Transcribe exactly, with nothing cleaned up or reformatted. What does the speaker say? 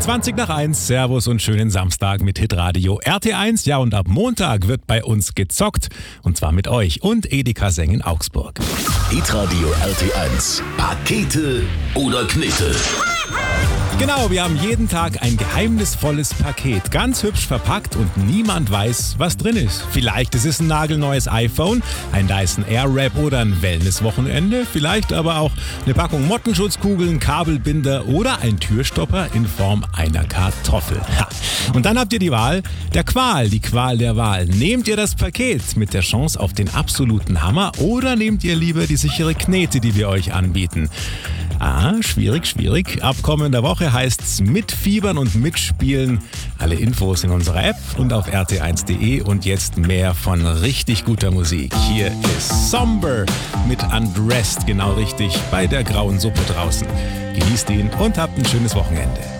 zwanzig nach eins, Servus und schönen Samstag mit Hitradio R T eins. Ja, und ab Montag wird bei uns gezockt. Und zwar mit euch und Edeka Seng in Augsburg. Hitradio R T eins. Pakete oder Knete? Genau, wir haben jeden Tag ein geheimnisvolles Paket, ganz hübsch verpackt und niemand weiß, was drin ist. Vielleicht ist es ein nagelneues iPhone, ein Dyson Airwrap oder ein Wellnesswochenende, vielleicht aber auch eine Packung Mottenschutzkugeln, Kabelbinder oder ein Türstopper in Form einer Kartoffel. Ha. Und dann habt ihr die Wahl der Qual, die Qual der Wahl. Nehmt ihr das Paket mit der Chance auf den absoluten Hammer oder nehmt ihr lieber die sichere Knete, die wir euch anbieten? Ah, schwierig, schwierig. Ab kommender Woche heißt's mitfiebern und mitspielen. Alle Infos in unserer App und auf r t eins punkt d e und jetzt mehr von richtig guter Musik. Hier ist Somber mit Undressed, genau richtig, bei der grauen Suppe draußen. Genießt ihn und habt ein schönes Wochenende.